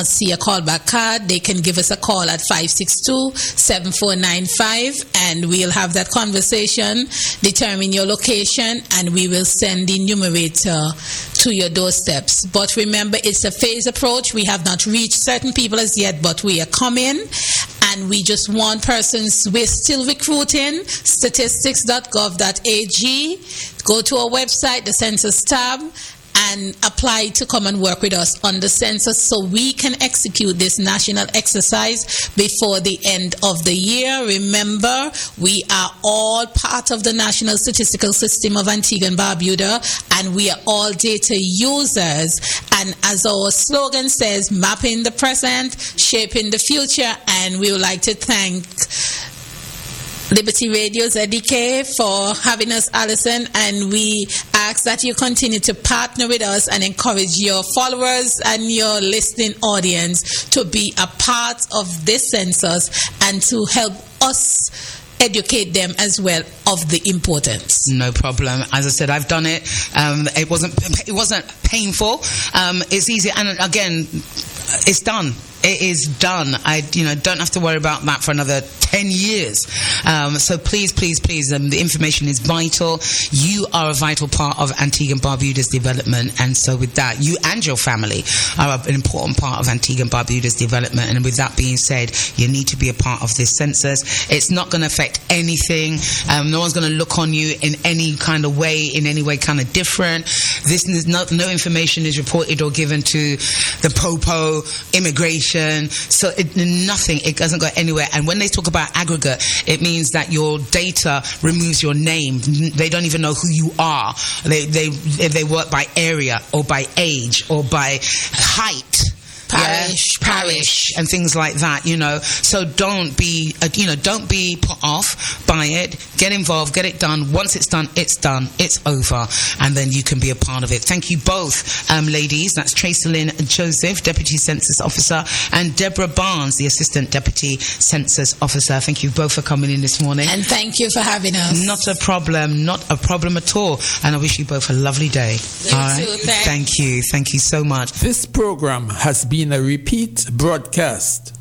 see a callback card, they can give us a call at 562-7495 and we'll have that conversation, determine your location, and we will send the numerator to your doorsteps. But remember, it's a phased approach. We have not reached certain people as yet, but we are coming, and we just want persons. We're still recruiting. Statistics.gov.ag. Go to our website, the census tab, and apply to come and work with us on the census so we can execute this national exercise before the end of the year. Remember, we are all part of the National Statistical System of Antigua and Barbuda, and we are all data users. And as our slogan says, mapping the present, shaping the future. And we would like to thank Liberty Radio ZDK for having us, Alison, and we ask that you continue to partner with us and encourage your followers and your listening audience to be a part of this census and to help us educate them as well of the importance. No problem. As I said, I've done it. It wasn't painful. It's easy, and again, it's done. It is done. I don't have to worry about that for another 10 years. So please, the information is vital. You are a vital part of Antigua and Barbuda's development, and so with that, you and your family are an important part of Antigua and Barbuda's development. And with that being said, you need to be a part of this census. It's not going to affect anything. No one's going to look on you in any kind of way, kind of different. This is no information is reported or given to the Popo, immigration. So nothing. It doesn't go anywhere. And when they talk about aggregate, it means that your data removes your name. They don't even know who you are. They work by area or by age or by height. Parish and things like that, So don't be put off by it. Get involved, get it done. Once it's done, it's over, and then you can be a part of it. Thank you both, ladies. That's Tracy Lynn Joseph, Deputy Census Officer, and Deborah Barnes, the Assistant Deputy Census Officer. Thank you both for coming in this morning. And thank you for having us. Not a problem at all. And I wish you both a lovely day. You too. Thank you so much. This program has been a repeat broadcast.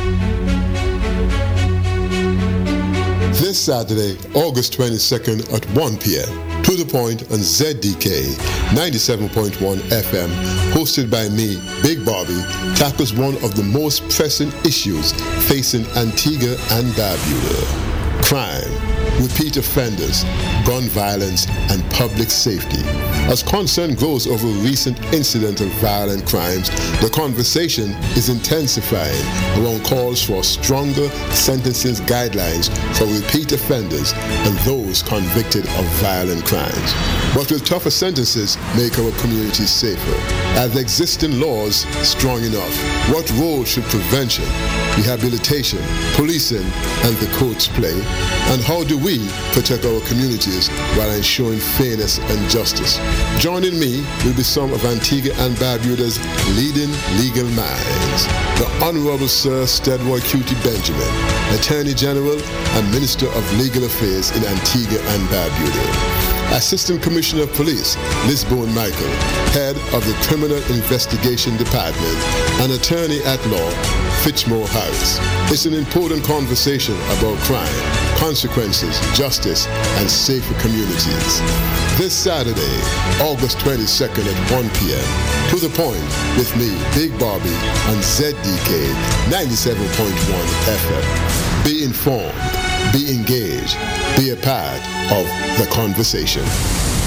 This Saturday, August 22nd at 1 p.m. To the Point on ZDK 97.1 FM, hosted by me, Big Bobby, tackles one of the most pressing issues facing Antigua and Barbuda: crime, repeat offenders, gun violence, and public safety. As concern grows over recent incidents of violent crimes, the conversation is intensifying around calls for stronger sentencing guidelines for repeat offenders and those convicted of violent crimes. But will tougher sentences make our communities safer? Are the existing laws strong enough? What role should prevention, rehabilitation, policing, and the courts play? And how do we protect our communities while ensuring fairness and justice? Joining me will be some of Antigua and Barbuda's leading legal minds. The Honorable Sir Stedward Cutie Benjamin, Attorney General and Minister of Legal Affairs in Antigua and Barbuda. Assistant Commissioner of Police, Lisbon Michael, Head of the Criminal Investigation Department, and Attorney at Law, Fitzmore Harris. It's an important conversation about crime, consequences, justice, and safer communities. This Saturday, August 22nd at 1 p.m. To the Point with me, Big Bobby, on ZDK 97.1 FM. Be informed, be engaged, be a part of the conversation.